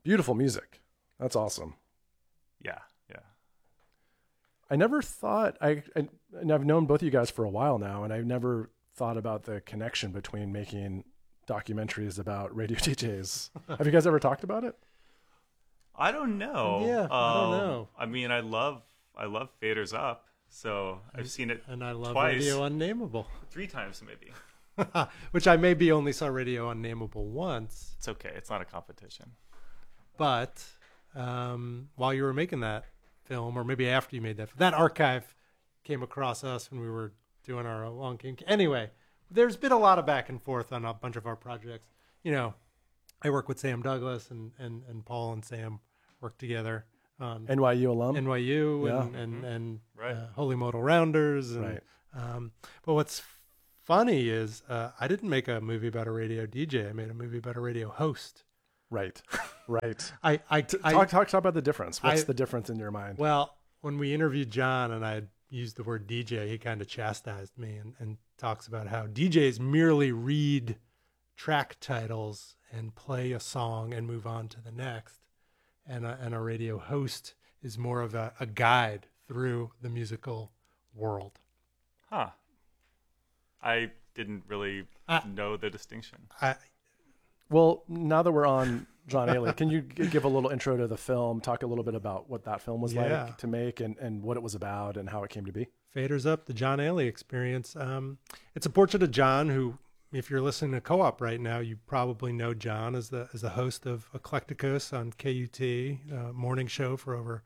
Beautiful music. That's awesome. Yeah, yeah. I never thought and I've known both of you guys for a while now, and I've never thought about the connection between making documentaries about radio DJs. Have you guys ever talked about it? I don't know. Yeah, I don't know. I mean, I love Faders Up, so I've seen it And I love twice, Radio Unnameable, 3 times maybe. which I maybe only saw Radio Unnameable once. It's okay. It's not a competition. But while you were making that film, or maybe after you made that archive came across us when we were doing our Long King. Anyway, there's been a lot of back and forth on a bunch of our projects. You know, I work with Sam Douglas, and Paul and Sam work together on NYU alum. NYU Yeah. and Right. Holy Modal Rounders. And, Right. But what's funny is I didn't make a movie about a radio DJ. I made a movie about a radio host. Right. Right. Talk about the difference. What's the difference in your mind? Well, when we interviewed John and I used the word DJ, he kind of chastised me and talks about how DJs merely read track titles and play a song and move on to the next. And a radio host is more of a guide through the musical world. Huh. I didn't really know the distinction. Well, now that we're on John Ailey, can you give a little intro to the film, talk a little bit about what that film was like to make and what it was about and how it came to be? Faders Up, the John Ailey Experience. It's a portrait of John, who, if you're listening to Co-op right now, you probably know John as the host of Eclecticos on KUT, morning show for over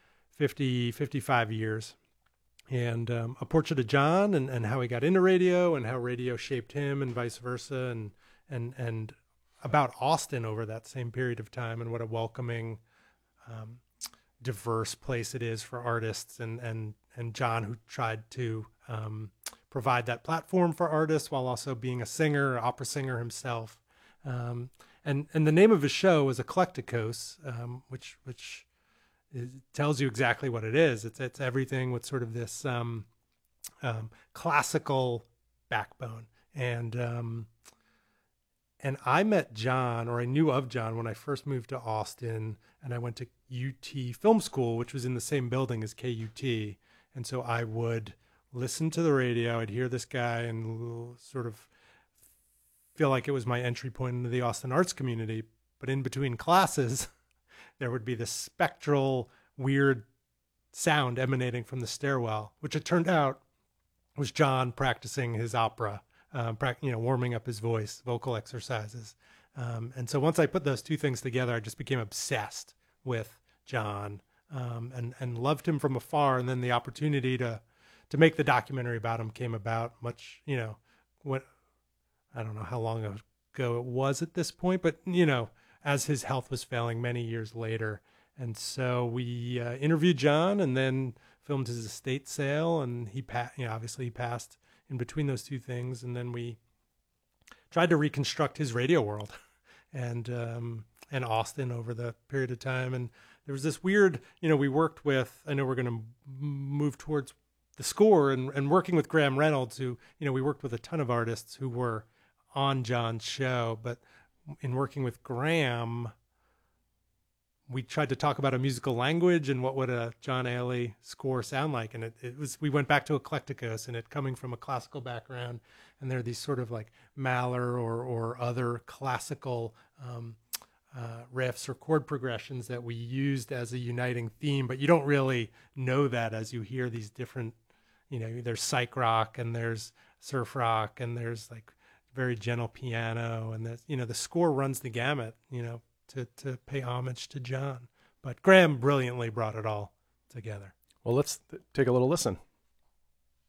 55 years. And a portrait of John and how he got into radio and how radio shaped him and vice versa, and about Austin over that same period of time and what a welcoming, diverse place it is for artists, and John, who tried to provide that platform for artists while also being a singer, opera singer himself. And the name of his show is Eclecticos, which tells you exactly what it is. It's everything with sort of this classical backbone. And I met John, or I knew of John, when I first moved to Austin, and I went to UT Film School, which was in the same building as KUT. And so I would listen to the radio, I'd hear this guy and sort of feel like it was my entry point into the Austin arts community. But in between classes, there would be this spectral, weird sound emanating from the stairwell, which it turned out was John practicing his opera. Warming up his voice, vocal exercises. And so once I put those two things together, I just became obsessed with John, and loved him from afar. And then the opportunity to make the documentary about him came about much, when, I don't know how long ago it was at this point, but, as his health was failing many years later. And so we interviewed John and then filmed his estate sale, and obviously he passed in between those two things. And then we tried to reconstruct his radio world and Austin over the period of time. And there was this weird, we worked with, I know we're going to move towards the score and working with Graham Reynolds, who, we worked with a ton of artists who were on John's show, but in working with Graham, we tried to talk about a musical language and what would a John Ailey score sound like. And we went back to Eclecticos, and it coming from a classical background. And there are these sort of like Mahler or other classical riffs or chord progressions that we used as a uniting theme, but you don't really know that as you hear these different, there's psych rock and there's surf rock and there's like very gentle piano, and the score runs the gamut, to pay homage to John. But Graham brilliantly brought it all together. Well, let's take a little listen.